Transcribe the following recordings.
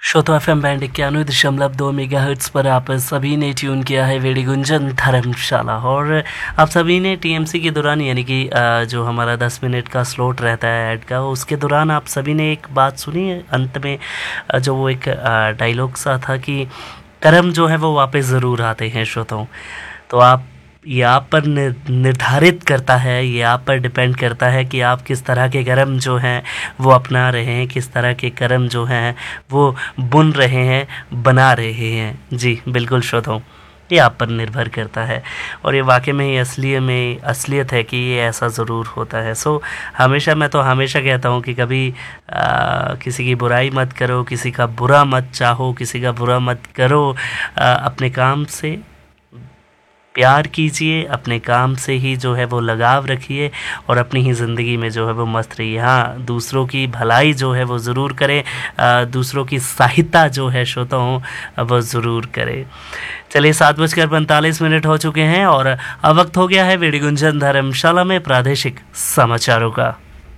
श्रोता FM band 91.2 megahertz पर आप सभी ने ट्यून किया है वेड़ी गुंजन धर्मशाला। और आप सभी ने TMC के दौरान यानी कि जो हमारा 10 मिनट का स्लॉट रहता है ऐड का, उसके दौरान आप सभी ने एक बात सुनी है अंत में, जो वो एक डायलॉग सा था कि कर्म जो है वो वापस ज़रूर आते हैं श्रोताओं। तो आप ये आप पर निर्धारित करता है, ये आप पर डिपेंड करता है कि आप किस तरह के कर्म जो हैं वो अपना रहे हैं, किस तरह के कर्म जो हैं वो बुन रहे हैं, बना रहे हैं। जी बिल्कुल श्रोताओं, ये आप पर निर्भर करता है और ये वाकई में ही असलियत है कि ये ऐसा ज़रूर होता है। मैं तो हमेशा कहता हूँ कि कभी किसी की बुराई मत करो, किसी का बुरा मत चाहो, किसी का बुरा मत करो। अपने काम से प्यार कीजिए, अपने काम से ही जो है वो लगाव रखिए और अपनी ही ज़िंदगी में जो है वो मस्त रहिए। हाँ, दूसरों की भलाई जो है वो ज़रूर करें, दूसरों की सहायता जो है श्रोताओं वो ज़रूर करें। चलिए 7:45 हो चुके हैं और अब वक्त हो गया है वेड़ी गुंजन धर्मशाला में प्रादेशिक समाचारों का।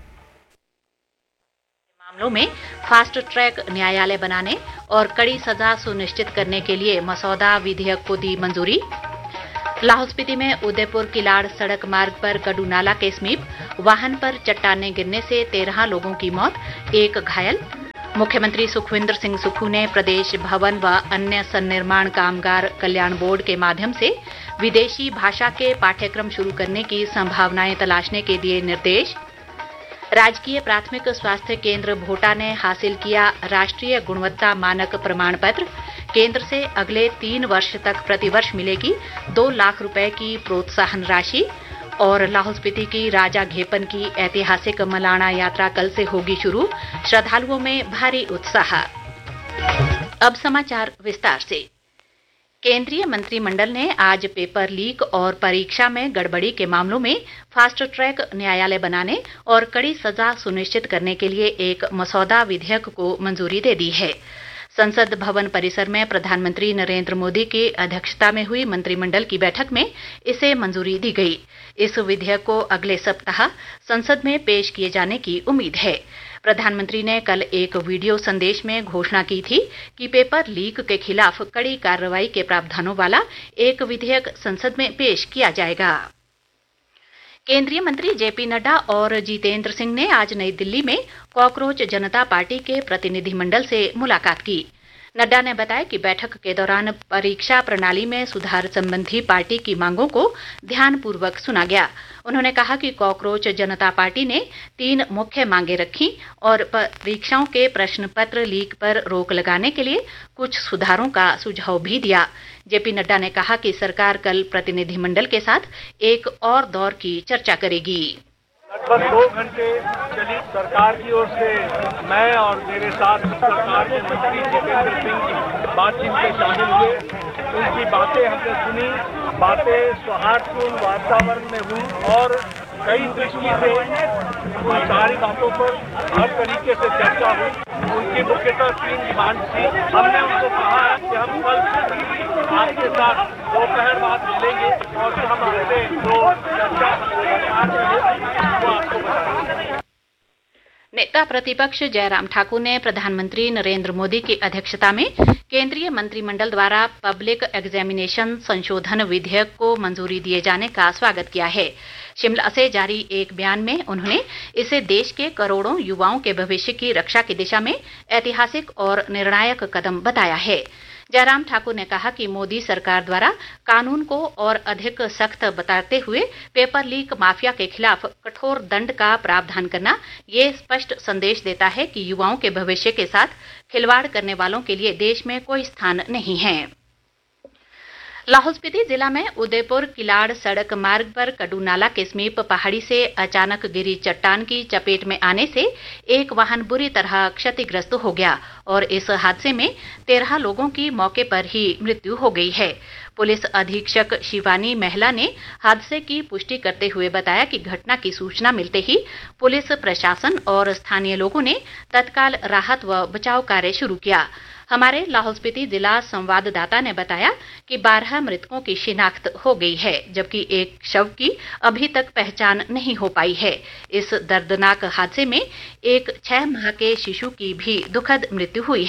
मामलों में फास्ट ट्रैक न्यायालय बनाने और कड़ी सजा सुनिश्चित करने के लिए मसौदा विधेयक को दी मंजूरी। लाहौल स्पीति में उदयपुर किलाड़ सड़क मार्ग पर कडू नाला के समीप वाहन पर चट्टानें गिरने से 13 लोगों की मौत, 1 घायल। मुख्यमंत्री सुखविंदर सिंह सुक्खू ने प्रदेश भवन व अन्य सन्निर्माण कामगार कल्याण बोर्ड के माध्यम से विदेशी भाषा के पाठ्यक्रम शुरू करने की संभावनाएं तलाशने के दिए निर्देश। राजकीय प्राथमिक स्वास्थ्य केंद्र भोटा ने हासिल किया राष्ट्रीय गुणवत्ता मानक प्रमाण पत्र। केंद्र से अगले 3 वर्ष तक प्रतिवर्ष मिलेगी 2 लाख रुपए की प्रोत्साहन राशि। और लाहौल स्पीति की राजा घेपन की ऐतिहासिक मलाना यात्रा कल से होगी शुरू, श्रद्धालुओं में भारी उत्साह। अब समाचार विस्तार से। केंद्रीय मंत्रिमंडल ने आज पेपर लीक और परीक्षा में गड़बड़ी के मामलों में फास्ट ट्रैक न्यायालय बनाने और कड़ी सजा सुनिश्चित करने के लिए एक मसौदा विधेयक को मंजूरी दे दी है। संसद भवन परिसर में प्रधानमंत्री नरेंद्र मोदी की अध्यक्षता में हुई मंत्रिमंडल की बैठक में इसे मंजूरी दी गई। इस विधेयक को अगले सप्ताह संसद में पेश किए जाने की उम्मीद है। प्रधानमंत्री ने कल एक वीडियो संदेश में घोषणा की थी कि पेपर लीक के खिलाफ कड़ी कार्रवाई के प्रावधानों वाला एक विधेयक संसद में पेश किया जाएगा। केंद्रीय मंत्री जेपी नड्डा और जितेंद्र सिंह ने आज नई दिल्ली में कॉकरोच जनता पार्टी के प्रतिनिधिमंडल से मुलाकात की। नड्डा ने बताया कि बैठक के दौरान परीक्षा प्रणाली में सुधार संबंधी पार्टी की मांगों को ध्यानपूर्वक सुना गया। उन्होंने कहा कि कॉकरोच जनता पार्टी ने 3 मुख्य मांगे रखी और परीक्षाओं के प्रश्न पत्र लीक पर रोक लगाने के लिए कुछ सुधारों का सुझाव भी दिया। जेपी नड्डा ने कहा कि सरकार कल प्रतिनिधिमंडल के साथ एक और दौर की चर्चा करेगी। लगभग 2 घंटे चली सरकार की ओर से मैं और मेरे साथ सरकार के मंत्री जितेंद्र सिंह की बातचीत में शामिल हुए। उनकी बातें हमने सुनी, बातें सौहार्दपूर्ण वातावरण में हुई और कई दृष्टि से उन सारी बातों पर हर तरीके से चर्चा हुई। उनकी मुख्यतः 3 डिमांड थी। हमने उनको कहा कि हम कल आपके साथ दोपहर बाद मिलेंगे और हम आपसे जो चर्चा वो आपको बताएंगे। नेता प्रतिपक्ष जयराम ठाकुर ने प्रधानमंत्री नरेंद्र मोदी की अध्यक्षता में केंद्रीय मंत्रिमंडल द्वारा पब्लिक एग्जामिनेशन संशोधन विधेयक को मंजूरी दिए जाने का स्वागत किया है। शिमला से जारी एक बयान में उन्होंने इसे देश के करोड़ों युवाओं के भविष्य की रक्षा की दिशा में ऐतिहासिक और निर्णायक कदम बताया है। जयराम ठाकुर ने कहा कि मोदी सरकार द्वारा कानून को और अधिक सख्त बताते हुए पेपर लीक माफिया के खिलाफ कठोर दंड का प्रावधान करना ये स्पष्ट संदेश देता है कि युवाओं के भविष्य के साथ खिलवाड़ करने वालों के लिए देश में कोई स्थान नहीं है। लाहौल स्पीति जिला में उदयपुर किलाड़ सड़क मार्ग पर कडू नाला के समीप पहाड़ी से अचानक गिरी चट्टान की चपेट में आने से एक वाहन बुरी तरह क्षतिग्रस्त हो गया और इस हादसे में 13 लोगों की मौके पर ही मृत्यु हो गई है। पुलिस अधीक्षक शिवानी महला ने हादसे की पुष्टि करते हुए बताया कि घटना की सूचना मिलते ही पुलिस प्रशासन और स्थानीय लोगों ने तत्काल राहत व बचाव कार्य शुरू किया। हमारे लाहौल स्पीति जिला संवाददाता ने बताया कि 12 मृतकों की शिनाख्त हो गई है, जबकि एक शव की अभी तक पहचान नहीं हो पाई है। इस दर्दनाक हादसे में एक 6 माह के शिशु की भी दुखद मृत्यु हुई है।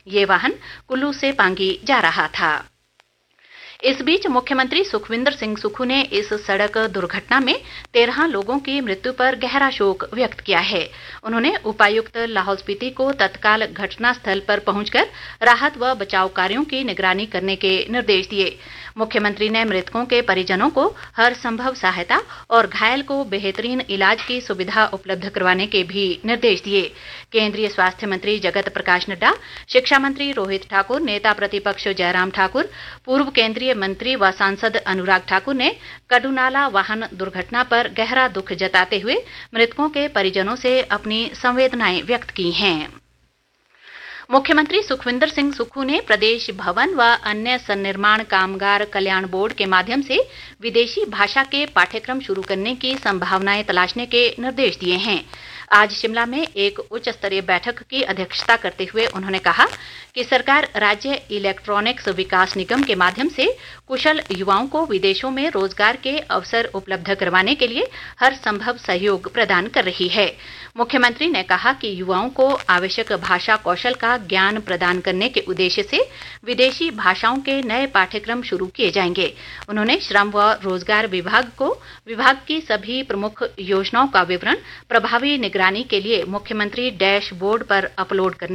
ये वाहन कुल्लू से पांगी जा रहा था। इस बीच मुख्यमंत्री सुखविंदर सिंह सुक्खू ने इस सड़क दुर्घटना में 13 लोगों की मृत्यु पर गहरा शोक व्यक्त किया है। उन्होंने उपायुक्त लाहौल स्पीति को तत्काल घटना स्थल पर पहुंचकर राहत व बचाव कार्यों की निगरानी करने के निर्देश दिए। मुख्यमंत्री ने मृतकों के परिजनों को हर संभव सहायता और घायल को बेहतरीन इलाज की सुविधा उपलब्ध करवाने के भी निर्देश दिए। केंद्रीय स्वास्थ्य मंत्री जगत प्रकाश नड्डा, शिक्षा मंत्री रोहित ठाकुर, नेता प्रतिपक्ष जयराम ठाकुर, पूर्व केंद्रीय मंत्री व सांसद अनुराग ठाकुर ने कड़ूनाला वाहन दुर्घटना पर गहरा दुख जताते हुए मृतकों के परिजनों से अपनी संवेदनाएं व्यक्त की हैं। मुख्यमंत्री सुखविंदर सिंह सुक्खू ने प्रदेश भवन व अन्य सन्निर्माण कामगार कल्याण बोर्ड के माध्यम से विदेशी भाषा के पाठ्यक्रम शुरू करने की संभावनाएं तलाशने के निर्देश दिए हैं। आज शिमला में एक उच्च स्तरीय बैठक की अध्यक्षता करते हुए उन्होंने कहा कि सरकार राज्य इलेक्ट्रॉनिक्स विकास निगम के माध्यम से कुशल युवाओं को विदेशों में रोजगार के अवसर उपलब्ध करवाने के लिए हर संभव सहयोग प्रदान कर रही है। मुख्यमंत्री ने कहा कि युवाओं को आवश्यक भाषा कौशल का ज्ञान प्रदान करने के उद्देश्य से विदेशी भाषाओं के नए पाठ्यक्रम शुरू किए जाएंगे। उन्होंने श्रम व रोजगार विभाग को विभाग की सभी प्रमुख योजनाओं का विवरण प्रभावी निगरानी के लिए मुख्यमंत्री डैशबोर्ड पर अपलोड करने